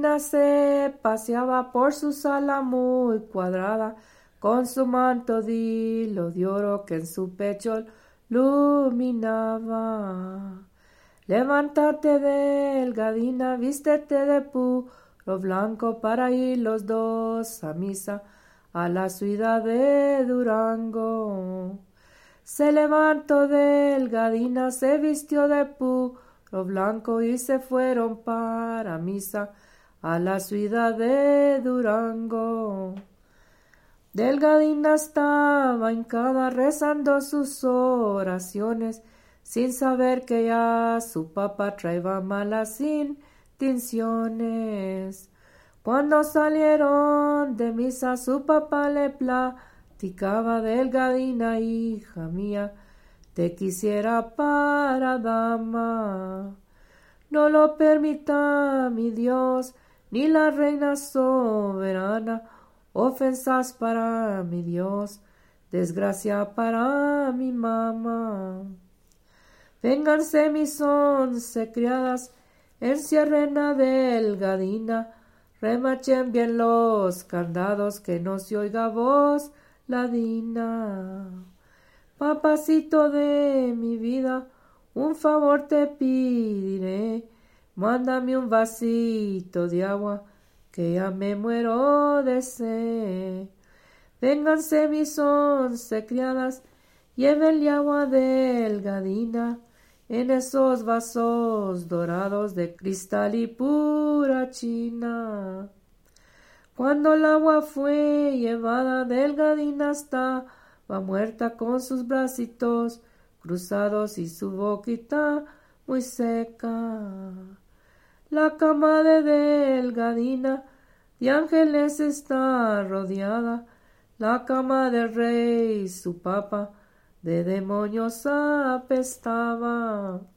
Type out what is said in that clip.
Gadina se paseaba por su sala muy cuadrada, con su manto de hilo de oro que en su pecho iluminaba. Levántate delgadina, vístete de puro blanco para ir los dos a misa a la ciudad de Durango. Se levantó delgadina, se vistió de puro blanco y se fueron para misa a la ciudad de Durango. Delgadina estaba hincada rezando sus oraciones, sin saber que ya su papá traía malas intenciones. Cuando salieron de misa, su papá le platicaba: Delgadina, hija mía, te quisiera para dama. No lo permita mi Dios, ni la reina soberana, ofensas para mi Dios, desgracia para mi mamá. Vénganse mis 11 criadas, encierren a Delgadina, remachen bien los candados, que no se oiga voz ladina. Papacito de mi vida, un favor te pediré, mándame un vasito de agua, que ya me muero de sed. Vénganse mis 11 criadas, llévenle agua delgadina, en esos vasos dorados de cristal y pura china. Cuando el agua fue llevada, Delgadina estaba muerta, con sus bracitos cruzados y su boquita muy seca. La cama de Delgadina de ángeles está rodeada, la cama del rey su papa de demonios apestaba.